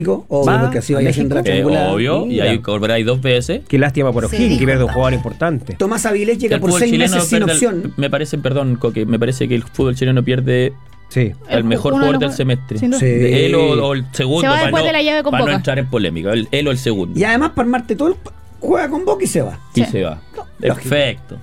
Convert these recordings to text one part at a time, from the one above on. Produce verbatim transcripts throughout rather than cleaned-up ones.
Obvio, Va porque así a vaya México. haciendo la Eh, triangulada. obvio, y Mira. ahí cobráis dos veces. Qué lástima por Sí, O'Higgins, que dijo pierde un papá. jugador importante. Tomás Avilés llega El por fútbol seis chileno meses sin pierde- opción. Me parece, perdón, Coque, me parece que el fútbol chileno pierde Sí. al El- mejor uno de jugador los del jugadores- semestre. sin duda. Sí. De él o, o el segundo. Se va para después no, de la llave con para no Boca. entrar en polémica. El- él o el segundo. Y además, para armarte todo, el- juega con Boca y se va. Y Sí. se va. Lógico. Perfecto.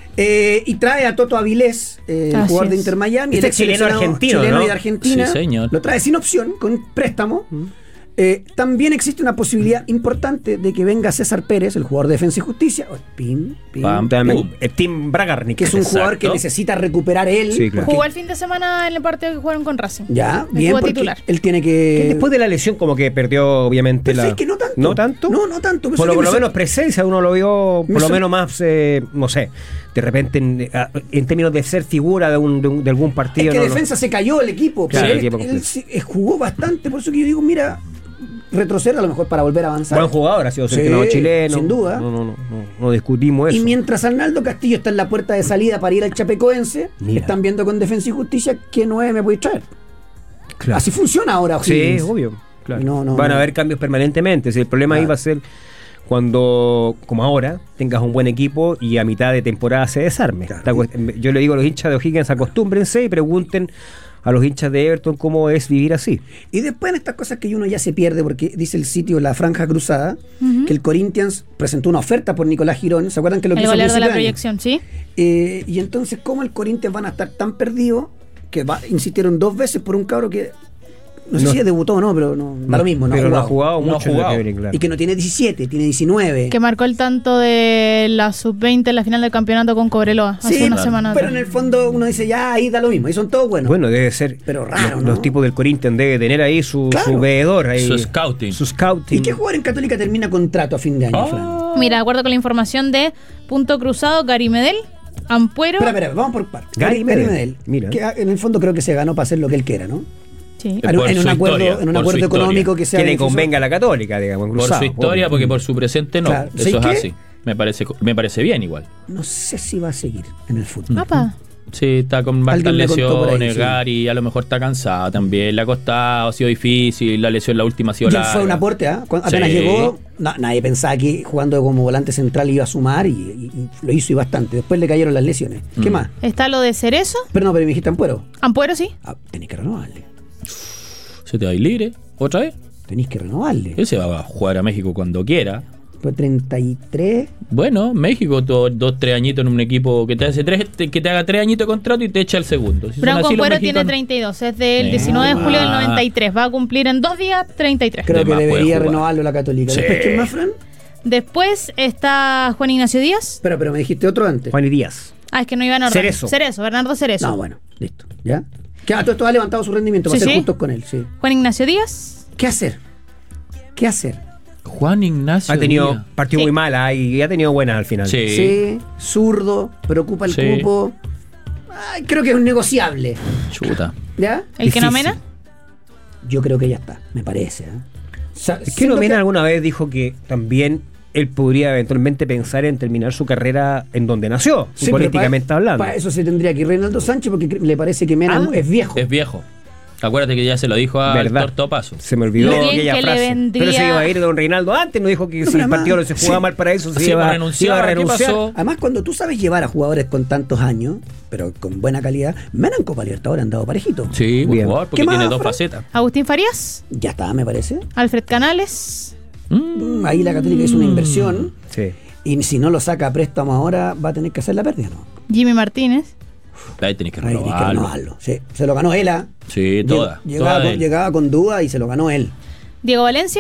Eh, y trae a Toto Avilés, eh, el Así jugador de es. Inter Miami. Este el chileno seleccionado argentino, chileno ¿no? y de Argentina. Sí, señor. Lo trae sin opción, con préstamo. Eh, también existe una posibilidad importante de que venga César Pérez, el jugador de Defensa y Justicia. Oh, pim, pim, Pam, pim, pum. El Team Bragarnik. que es un Exacto. jugador que necesita recuperar él. Sí, claro. porque- Jugó el fin de semana en el partido que jugaron con Racing. Ya, Me bien, jugó porque titular. él tiene Que que... después de la lesión como que perdió obviamente Pero la... ¿sabes que no tanto? ¿No tanto? No, no tanto. Por lo, por lo me menos sor- presencia uno lo vio Me por lo sor- menos más, eh, no sé, de repente en, a- en términos de ser figura de, un, de, un- de algún partido. Es que no, no. defensa se cayó el equipo. Claro, pero el él, equipo él completo. sí, eh, jugó bastante, por eso que yo digo, mira, retroceder a lo mejor para volver a avanzar. Buen jugador, ha sido Sí, seleccionado chileno. sin duda. No, no, no, no, no discutimos eso. Y mientras Arnaldo Castillo está en la puerta de salida para ir al Chapecoense, Mira. están viendo con Defensa y Justicia qué nueve me puede traer. Claro. Así funciona ahora, Sí, O'Higgins. obvio. Claro. No, no, Van a no. haber cambios permanentemente. Si el problema ahí Claro. va a ser cuando, como ahora, tengas un buen equipo y a mitad de temporada se desarme. Claro. Esta cuest- Yo le digo a los hinchas de O'Higgins, acostúmbrense y pregunten a los hinchas de Everton cómo es vivir así. Y después en estas cosas que uno ya se pierde, porque dice el sitio La Franja Cruzada, Ujú. que el Corinthians presentó una oferta por Nicolás Girón. ¿Se acuerdan que lo El quiso a goleador de la principio año? proyección, ¿sí? Eh, y entonces, ¿cómo el Corinthians van a estar tan perdidos que va- insistieron dos veces por un cabro que no sé No. si debutó o no, pero no, da lo mismo, no pero ha no ha jugado. jugado No ha mucho en el jugado. Everton, claro. Y que no tiene diecisiete, tiene diecinueve. Que marcó el tanto de la sub veinte en la final del campeonato con Cobreloa hace Sí, una claro. semana pero atrás. en el fondo uno dice, ya, ahí da lo mismo, ahí son todos buenos. Bueno, debe ser. Pero raro, los, ¿no? los tipos del Corinthians deben tener ahí su, Claro. su veedor. Ahí, Su scouting. Su scouting. ¿Y qué jugador en Católica termina contrato a fin de año, Ah. Fran? Mira, de acuerdo con la información de Punto Cruzado, Gary Medel, Ampuero. Espera, espera, vamos por partes. Gary Medel. Mira. Que en el fondo creo que se ganó para hacer lo que él quiera, ¿no? Sí. Eh, En, por en un su acuerdo, historia, en un por acuerdo su económico historia. que sea que le beneficioso. convenga a la Católica, digamos. Por cruzado, su historia, obvio. porque por su presente no. Claro. Eso ¿Sabes es qué? así. Me parece, me parece bien igual. No sé si va a seguir en el fútbol. Apa. Sí, está con hartas Alguien me contó por ahí, lesiones, sí. Gary, a lo mejor está cansado también, le ha costado, ha sido difícil, la lesión la última ha sido Y él larga. fue un aporte, ¿ah? Cuando apenas Sí. llegó, na- nadie pensaba que jugando como volante central iba a sumar y, y- y lo hizo y bastante. Después le cayeron las lesiones. ¿Qué Mm. más? Está lo de Cerezo. Pero no, pero me dijiste Ampuero. Ampuero, sí. Ah, tenés que renovarle. ¿Se te va a ir libre? ¿Otra vez? Tenés que renovarle. Él se va a jugar a México cuando quiera. Fue treinta y tres. Bueno, México, to- dos, tres añitos en un equipo que te hace tres, te- que te haga tres añitos de contrato y te echa el segundo. Si son Branco así los Ampuero tiene mexicanos. treinta y dos, es del Ah. diecinueve de julio del noventa y tres. Va a cumplir en dos días treinta y tres. Creo De que más puede debería jugar. renovarlo la Católica. Sí. Después, ¿quién más, Fran? Después está Juan Ignacio Díaz. Pero, pero me dijiste otro antes. Juan y Díaz. Ah, es que no iba en orden. Cerezo. Cerezo, Bernardo Cerezo. No, bueno, listo. ¿Ya? Que a todo esto ha levantado su rendimiento para Sí, ser sí. justos con él, sí. Juan Ignacio Díaz. ¿Qué hacer? ¿Qué hacer? Juan Ignacio Ha tenido Díaz. partido Sí. muy mala y ha tenido buenas al final. Sí. Sí, zurdo, preocupa el Sí. cupo. Ay, creo que es un negociable. Chuta. ¿Ya? El que Difícil. no mena. Yo creo que ya está, me parece. ¿eh? Sa- Es que siento Nomena alguna vez dijo que también él podría eventualmente pensar en terminar su carrera en donde nació, Sí, pero políticamente pa- hablando. Para eso se tendría que ir Reinaldo Sánchez porque cre- le parece que Mena Ah, es viejo. Es viejo. Acuérdate que ya se lo dijo a ¿Verdad? Tortopaso. Se me olvidó Lo bien aquella que le frase. vendría- Pero se iba a ir don Reinaldo antes, no dijo que No, si pero el partido no además- se jugaba sí. mal para eso, se Sí, iba, pues renunciaba, iba a ¿qué renunciar. pasó? Además, cuando tú sabes llevar a jugadores con tantos años, pero con buena calidad, Mena en Copa Libertadores han dado parejito. Sí, por Bien. favor, porque ¿Qué más, tiene dos Fran? facetas. Agustín Farías. Ya está, me parece. Alfred Canales. Mm, Ahí la Católica hizo una inversión Sí. y si no lo saca a préstamo ahora va a tener que hacer la pérdida, ¿no? Jimmy Martínez. Ahí tenés que Ahí tiene que renovarlo. renovarlo. Sí, se lo ganó él. ¿ah? Sí, toda. Llegaba, toda de con, él. llegaba con duda y se lo ganó él. Diego Valencia.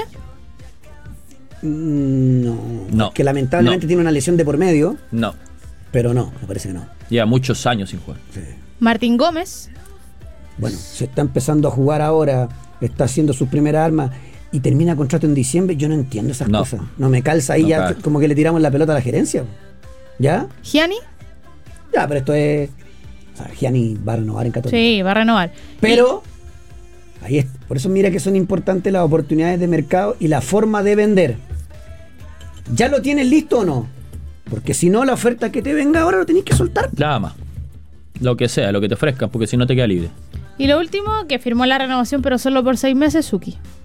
Mm, No, No, que lamentablemente no. tiene una lesión de por medio, No, pero no, me parece que no. lleva muchos años sin jugar. Sí. Martín Gómez. Bueno, se está empezando a jugar ahora, está haciendo sus primeras armas y termina contrato en diciembre. Yo no entiendo esas No. cosas. No me calza ahí No ya, cae. como que le tiramos la pelota a la gerencia. ¿Ya? Gianni. Ya, pero esto es. O sea, Gianni va a renovar en Católica. Sí, va a renovar. Pero, ahí es. Por eso mira que son importantes las oportunidades de mercado y la forma de vender. ¿Ya lo tienes listo o no? Porque si no, la oferta que te venga ahora lo tenés que soltar. Nada más. Lo que sea, lo que te ofrezcan, porque si no te queda libre. Y lo último, que firmó la renovación, pero solo por seis meses, Suki.